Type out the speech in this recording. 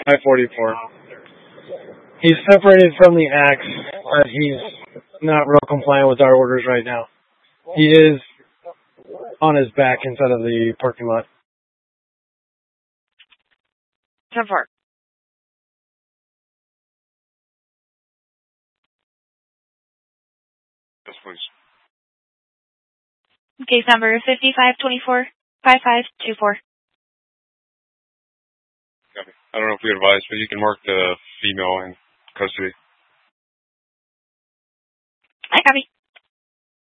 I-44. He's separated from the axe, but he's not real compliant with our orders right now. He is on his back inside of the parking lot. 10-4. Yes, please. Case number 5524-5524. Copy. I don't know if we advise, but you can mark the female in custody. I copy.